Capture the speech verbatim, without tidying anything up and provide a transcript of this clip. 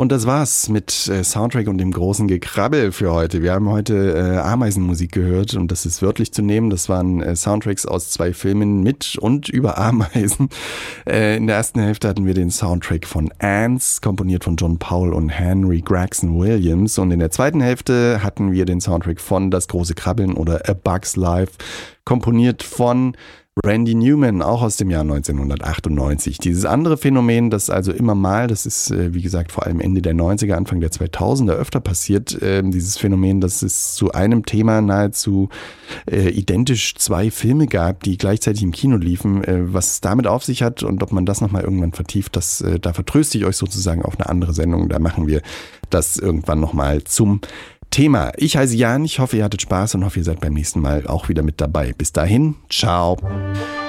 Und das war's mit äh, Soundtrack und dem großen Gekrabbel für heute. Wir haben heute äh, Ameisenmusik gehört und das ist wörtlich zu nehmen. Das waren äh, Soundtracks aus zwei Filmen mit und über Ameisen. Äh, in der ersten Hälfte hatten wir den Soundtrack von Ants, komponiert von John Powell und Henry Gregson Williams. Und in der zweiten Hälfte hatten wir den Soundtrack von Das große Krabbeln oder A Bug's Life, komponiert von Randy Newman, auch aus dem Jahr neunzehnhundertachtundneunzig. Dieses andere Phänomen, das also immer mal, das ist wie gesagt vor allem Ende der neunziger, Anfang der zweitausender öfter passiert, äh, dieses Phänomen, dass es zu einem Thema nahezu äh, identisch zwei Filme gab, die gleichzeitig im Kino liefen. Äh, was es damit auf sich hat und ob man das nochmal irgendwann vertieft, das, äh, da vertröste ich euch sozusagen auf eine andere Sendung. Da machen wir das irgendwann nochmal zum Thema. Ich heiße Jan, ich hoffe, ihr hattet Spaß und hoffe, ihr seid beim nächsten Mal auch wieder mit dabei. Bis dahin, ciao.